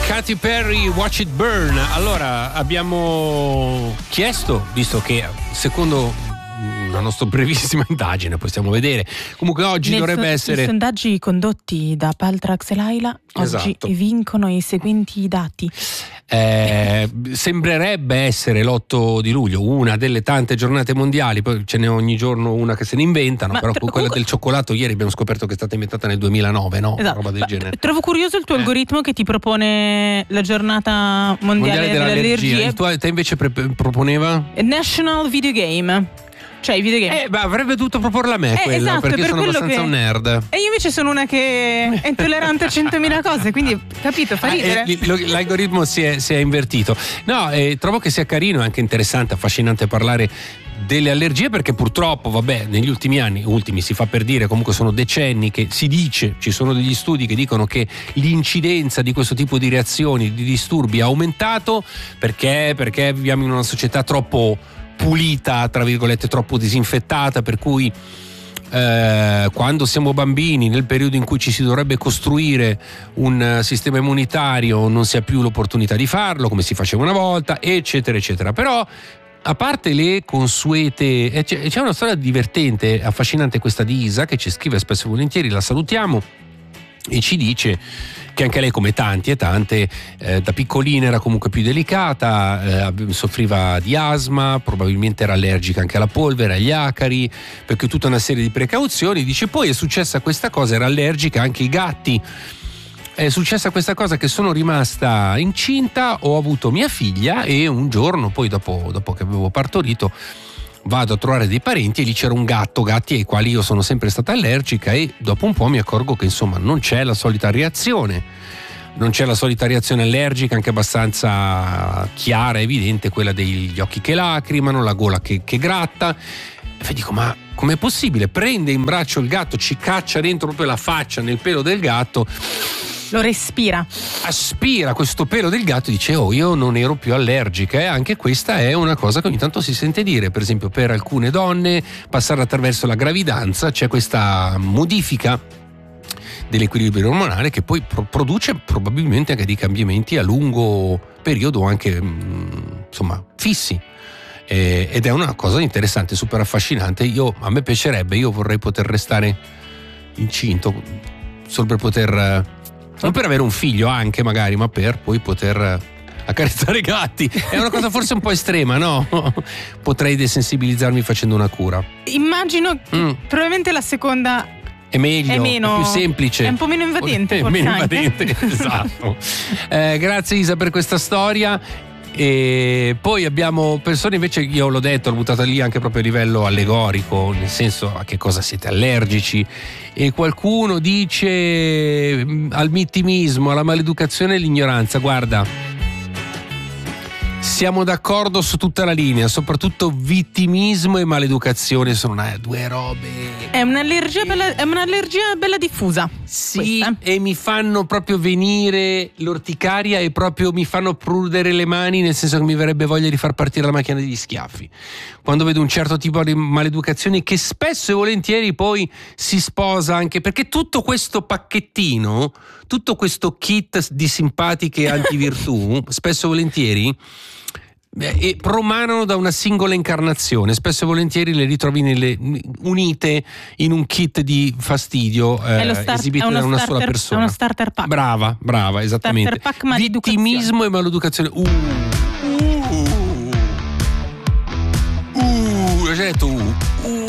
Katy Perry, Watch It Burn. Allora, abbiamo chiesto, visto che secondo una nostra brevissima indagine, possiamo vedere, comunque oggi dovrebbe essere... I sondaggi condotti da Paltrax e Laila oggi vincono i seguenti dati. Sembrerebbe essere l'8 di luglio, una delle tante giornate mondiali, poi ce n'è ogni giorno una che se ne inventano, però quella del cioccolato ieri abbiamo scoperto che è stata inventata nel 2009, no? Esatto. Roba del genere. Trovo curioso il tuo algoritmo che ti propone la giornata mondiale delle allergie. Te invece proponeva? National Video Game. Cioè i videogame. Avrebbe dovuto proporla a me quella, esatto, perché sono abbastanza un nerd. E io invece sono una che è intollerante a 100.000 cose, quindi capito, fa ridere. L'algoritmo si è invertito. No, trovo che sia carino e anche interessante, affascinante parlare delle allergie, perché purtroppo, vabbè, negli ultimi anni, si fa per dire, comunque sono decenni che si dice, ci sono degli studi che dicono che l'incidenza di questo tipo di reazioni, di disturbi, ha aumentato perché viviamo in una società troppo pulita, tra virgolette, troppo disinfettata, per cui quando siamo bambini, nel periodo in cui ci si dovrebbe costruire un sistema immunitario, non si ha più l'opportunità di farlo come si faceva una volta, eccetera eccetera. Però a parte le consuete, c'è una storia divertente, affascinante, questa di Isa, che ci scrive spesso e volentieri, la salutiamo, e ci dice che anche lei, come tanti e tante, da piccolina era comunque più delicata, soffriva di asma, probabilmente era allergica anche alla polvere, agli acari, perché tutta una serie di precauzioni. Dice poi è successa questa cosa, era allergica anche ai gatti. È successa questa cosa che sono rimasta incinta, ho avuto mia figlia e un giorno poi dopo che avevo partorito vado a trovare dei parenti e lì c'era un gatti ai quali io sono sempre stata allergica, e dopo un po' mi accorgo che insomma non c'è la solita reazione allergica, anche abbastanza chiara, evidente, quella degli occhi che lacrimano, la gola che gratta. E dico, ma com'è possibile? Prende in braccio il gatto, ci caccia dentro proprio la faccia nel pelo del gatto, lo respira, aspira questo pelo del gatto e dice io non ero più allergica. E anche questa è una cosa che ogni tanto si sente dire, per esempio per alcune donne passare attraverso la gravidanza c'è questa modifica dell'equilibrio ormonale che poi produce probabilmente anche dei cambiamenti a lungo periodo, anche insomma fissi, ed è una cosa interessante, super affascinante. A me piacerebbe, io vorrei poter restare incinto solo per poter non per avere un figlio anche magari, ma per poi poter accarezzare i gatti. È una cosa forse un po' estrema, no? Potrei desensibilizzarmi facendo una cura. Immagino che probabilmente la seconda è meglio, è più semplice, è un po' meno invadente, è forse meno anche. invadente. Esatto. Grazie Isa per questa storia. E poi abbiamo persone invece, io l'ho detto, l'ho buttata lì anche proprio a livello allegorico, nel senso a che cosa siete allergici, e qualcuno dice al vittimismo, alla maleducazione e all'ignoranza. Guarda, siamo d'accordo su tutta la linea, soprattutto vittimismo e maleducazione sono due robe. È un'allergia bella diffusa. Sì, questa. E mi fanno proprio venire l'orticaria e proprio mi fanno prudere le mani, nel senso che mi verrebbe voglia di far partire la macchina degli schiaffi quando vedo un certo tipo di maleducazione che spesso e volentieri poi si sposa anche, perché tutto questo pacchettino, tutto questo kit di simpatiche antivirtù spesso e volentieri e promanano da una singola incarnazione, spesso e volentieri le ritrovi unite in un kit di fastidio esibito da una sola persona. È uno starter pack. Brava, esattamente. Starter pack Vittimismo e maleducazione. Ho già detto